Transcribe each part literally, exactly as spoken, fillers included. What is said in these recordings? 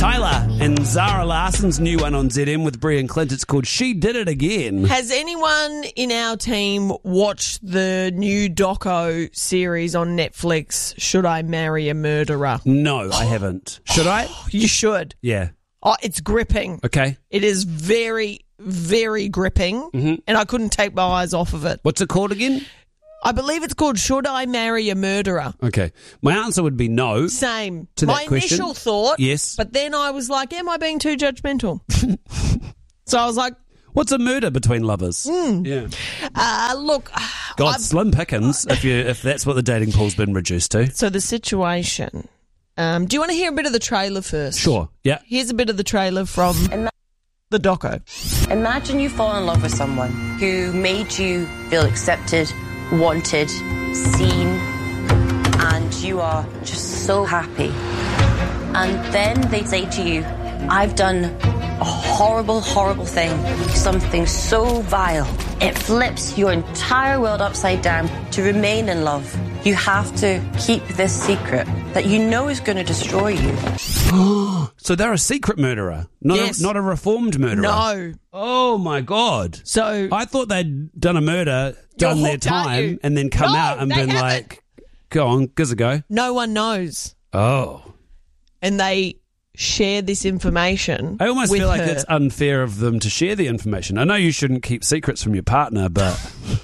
Tyler and Zara Larson's new one on Z M with Brie and Clint. It's called She Did It Again. Has anyone in our team watched the new doco series on Netflix, Should I Marry a Murderer? No, I haven't. Should I? You should. Yeah. Oh, it's gripping. Okay. It is very, very gripping, mm-hmm. and I couldn't take my eyes off of it. What's it called again? I believe it's called Should I Marry a Murderer? Okay. My answer would be no. Same. To my that question. initial thought. Yes. But then I was like, am I being too judgmental? So I was like, what's a murder between lovers? Mm. Yeah. Uh, look. God, I've, slim pickings if you if that's what the dating pool's been reduced to. So the situation. Um, do you want to hear a bit of the trailer first? Sure. Yeah. Here's a bit of the trailer from Ima- the doco. Imagine you fall in love with someone who made you feel accepted, wanted, seen, and you are just so happy. And then they say to you, I've done a horrible, horrible thing, something so vile. It flips your entire world upside down. To remain in love, you have to keep this secret that you know is going to destroy you. So they're a secret murderer, not, Yes. a, not a reformed murderer. No. Oh, my God. So I thought they'd done a murder, done their hooked, aren't time, you? and then come No, out and they been haven't. like, go on, give us a go. no one knows. Oh. And they share this information I almost with feel like her. it's unfair of them to share the information. I know you shouldn't keep secrets from your partner, but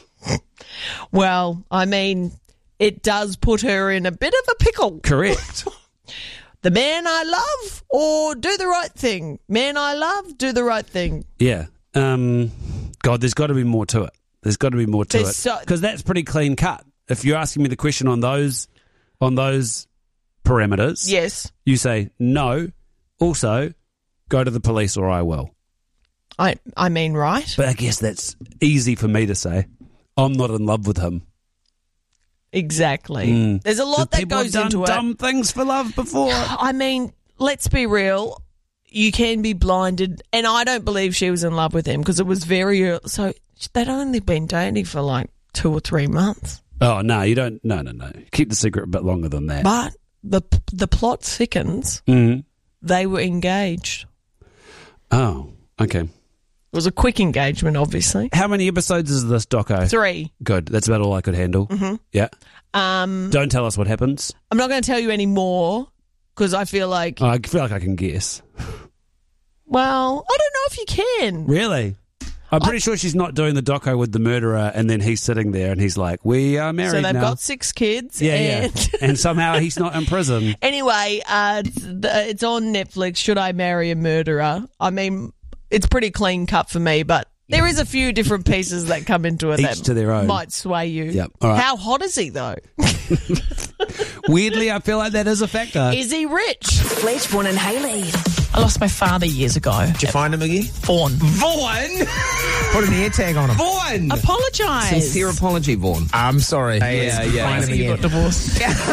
Well, I mean, it does put her in a bit of a pickle. correct. The man I love or do the right thing? Man I love, do the right thing. Yeah. Um, God, there's got to be more to it. There's got to be more to There's it so- because that's pretty clean cut. If you're asking me the question on those on those parameters, Yes. you say no. Also, go to the police or I will. I I mean, right? But I guess that's easy for me to say. I'm not in love with him. Exactly. Mm. There's a lot that People goes have done into it. dumb things for love before. I mean, let's be real. You can be blinded, and I don't believe she was in love with him because it was very early. So they'd only been dating for like two or three months. Oh, no, you don't. No, no, no. Keep the secret a bit longer than that. But the the plot thickens. Mhm. They were engaged. Oh, okay. It was a quick engagement, obviously. How many episodes is this doco? Three. Good. That's about all I could handle. Mm-hmm. Yeah. Um, Don't tell us what happens. I'm not going to tell you any more because I feel like, Oh, I feel like I can guess. well, I don't know if you can. Really? I'm pretty sure she's not doing the doco with the murderer and then he's sitting there and he's like, we are married So they've now. got six kids. yeah, and yeah. And somehow he's not in prison. Anyway, uh, it's, the- it's on Netflix. Should I Marry a Murderer? I mean, it's pretty clean cut for me, but there is a few different pieces that come into it Each that to their own. might sway you. Yep, all right. How hot is he, though? Weirdly, I feel like that is a factor. Is he rich? Fletch, Vaughan and Hayley. I lost my father years ago. Did you find him again? Vaughan. Vaughan! Put an air tag on him. Vaughan! Apologise. Sincere apology, Vaughan. I'm sorry. Yeah, yeah. Find him You again. got divorced.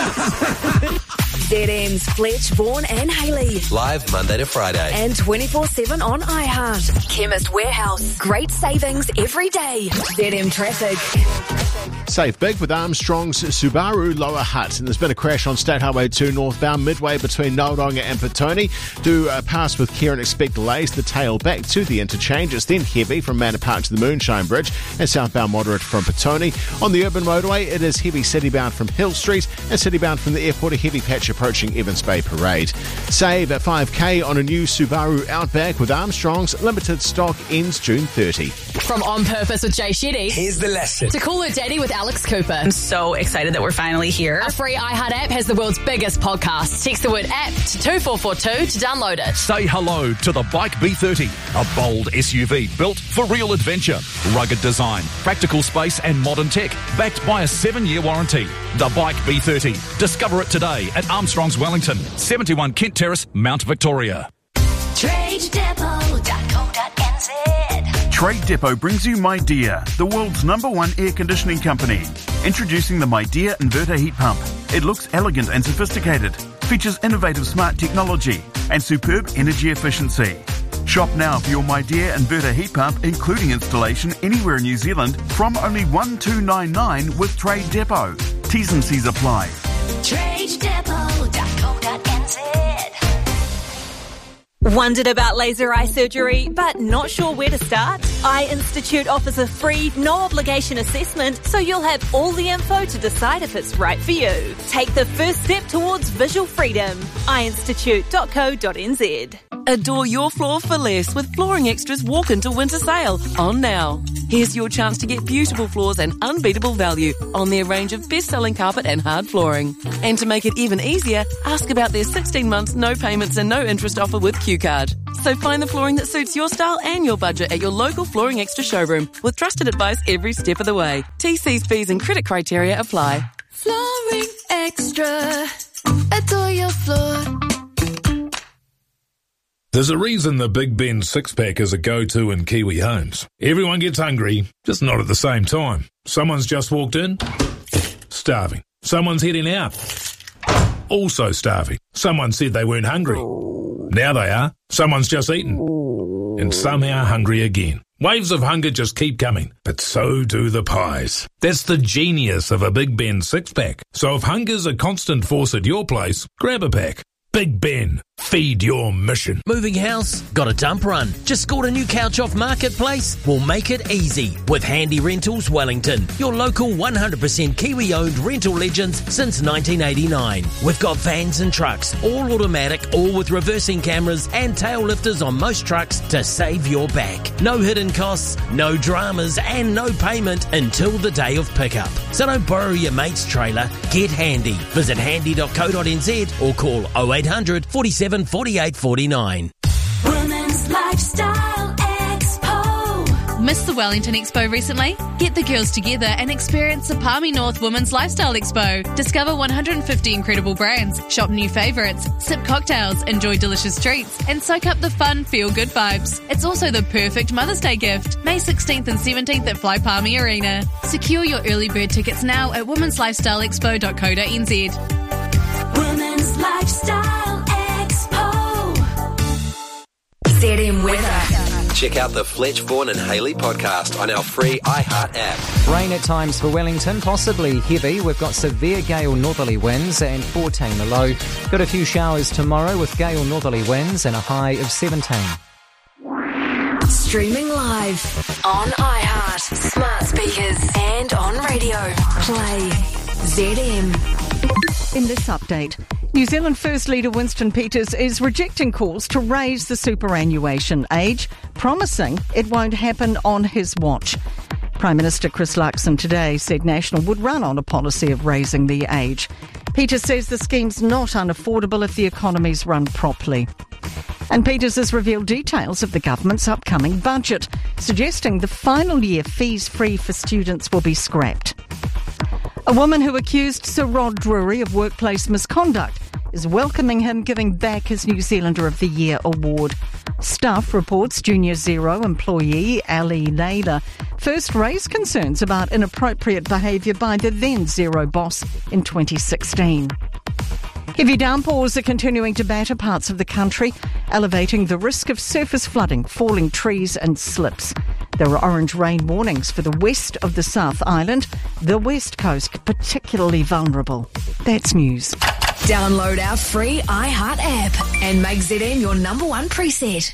Z M's Fletch, Vaughan and Hayley. Live Monday to Friday. And twenty-four seven on iHeart. Chemist Warehouse. Great savings every day. Z M Traffic. Save big with Armstrong's Subaru Lower Hutt. And there's been a crash on State Highway two northbound midway between Noronga and Petone. Do uh, pass with care and expect delays. The tail back to the interchange. It's then heavy from Manor Park to the Moonshine Bridge and southbound moderate from Petone. On the urban roadway, it is heavy citybound from Hill Street and citybound from the airport, a heavy patch approaching Evans Bay Parade. Save at five K on a new Subaru Outback with Armstrong's. Limited stock ends June thirtieth. From On Purpose with Jay Shetty. Here's the lesson. To Call Her Daddy with Alex Cooper. I'm so excited that we're finally here. Our free iHeart app has the world's biggest podcast. Text the word app to two four four two to download it. Say hello to the Bike B thirty, a bold S U V built for real adventure. Rugged design, practical space and modern tech, backed by a seven-year warranty. The Bike B thirty. Discover it today at Armstrong's Wellington, seventy-one Kent Terrace, Mount Victoria. trade depot dot co dot n z. Trade Depot brings you MyDear, the world's number one air conditioning company. Introducing the MyDear inverter heat pump. It looks elegant and sophisticated, features innovative smart technology and superb energy efficiency. Shop now for your MyDear inverter heat pump, including installation anywhere in New Zealand, from only one two nine nine with Trade Depot. T's and C's apply. trade depot dot co dot n z. Wondered about laser eye surgery, but not sure where to start? Eye Institute offers a free, no-obligation assessment, so you'll have all the info to decide if it's right for you. Take the first step towards visual freedom. eye institute dot co dot n z. Adore your floor for less with Flooring Extra's walk-into winter sale on now. Here's your chance to get beautiful floors and unbeatable value on their range of best-selling carpet and hard flooring. And to make it even easier, ask about their sixteen months no payments and no interest offer with Q Card. So find the flooring that suits your style and your budget at your local Flooring Extra showroom with trusted advice every step of the way. T Cs, fees and credit criteria apply. Flooring Extra. Adore your floor. There's a reason the Big Ben six-pack is a go-to in Kiwi homes. Everyone gets hungry, just not at the same time. Someone's just walked in, starving. Someone's heading out, also starving. Someone said they weren't hungry. Now they are. Someone's just eaten, and somehow hungry again. Waves of hunger just keep coming, but so do the pies. That's the genius of a Big Ben six-pack. So if hunger's a constant force at your place, grab a pack. Big Ben, feed your mission. Moving house? Got a dump run? Just scored a new couch off Marketplace? We'll make it easy with Handy Rentals Wellington, your local one hundred percent Kiwi-owned rental legends since nineteen eighty-nine. We've got vans and trucks, all automatic, all with reversing cameras and tail lifters on most trucks to save your back. No hidden costs, no dramas, and no payment until the day of pickup. So don't borrow your mate's trailer. Get Handy. Visit handy dot co dot n z or call oh eight hundred, forty-seven, forty-eight, forty-nine. Women's Lifestyle Expo. Missed the Wellington Expo recently? Get the girls together and experience the Palmy North Women's Lifestyle Expo. Discover one hundred fifty incredible brands, shop new favourites, sip cocktails, enjoy delicious treats, and soak up the fun, feel-good vibes. It's also the perfect Mother's Day gift. May sixteenth and seventeenth at Fly Palmy Arena. Secure your early bird tickets now at womens lifestyle expo dot co dot n z. Women's Lifestyle Expo. Z M Weather. Check out the Fletch, Vaughan and Haley podcast on our free iHeart app. Rain at times for Wellington, possibly heavy. We've got severe gale northerly winds and fourteen the low. Got a few showers tomorrow with gale northerly winds and a high of seventeen. Streaming live on iHeart, smart speakers and on radio. Play Z M. In this update, New Zealand First Leader Winston Peters is rejecting calls to raise the superannuation age, promising it won't happen on his watch. Prime Minister Chris Luxon today said National would run on a policy of raising the age. Peters says the scheme's not unaffordable if the economy's run properly. And Peters has revealed details of the government's upcoming budget, suggesting the final year fees free for students will be scrapped. A woman who accused Sir Rod Drury of workplace misconduct is welcoming him giving back his New Zealander of the Year award. Stuff reports Junior Zero employee Ali Layla first raised concerns about inappropriate behaviour by the then Zero boss in twenty sixteen. Heavy downpours are continuing to batter parts of the country, elevating the risk of surface flooding, falling trees and slips. There are orange rain warnings for the west of the South Island, the West Coast particularly vulnerable. That's news. Download our free iHeart app and make Z M your number one preset.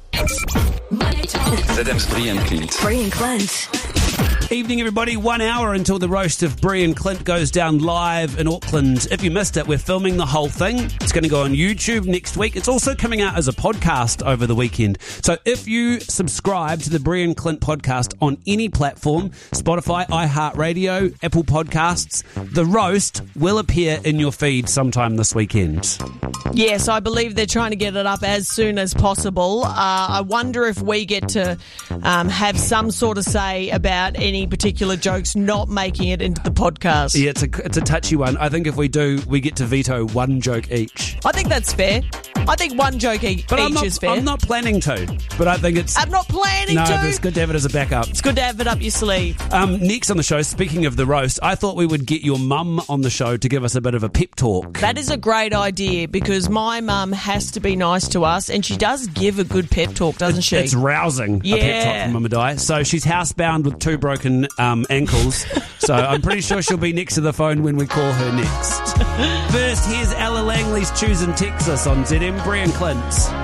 Z M's Brian Clint. Brian Clint. Evening, everybody. One hour until the roast of Brian Clint goes down live in Auckland. If you missed it, we're filming the whole thing. It's going to go on YouTube next week. It's also coming out as a podcast over the weekend. So if you subscribe to the Brian Clint podcast on any platform, Spotify, iHeartRadio, Apple Podcasts, the roast will appear in your feed sometime this weekend. Yes, I believe they're trying to get it up as soon as possible. Uh, I wonder if we get to um, have some sort of say about any particular jokes not making it into the podcast. Yeah, it's a, it's a touchy one. I think if we do, we get to veto one joke each. I think that's fair. I think one joke e- but each I'm not, is fair. I'm not planning to, but I think it's... I'm not planning no, to? No, it's good to have it as a backup. It's good to have it up your sleeve. Um, next on the show, speaking of the roast, I thought we would get your mum on the show to give us a bit of a pep talk. That is a great idea because my mum has to be nice to us and she does give a good pep talk, doesn't it's, she? It's rousing, yeah. a pep talk from Mama Di. So she's housebound with two broken um, ankles. So I'm pretty sure she'll be next to the phone when we call her next. First, here's Ella Langley's Choosing Texas on Z M. Brian Clint.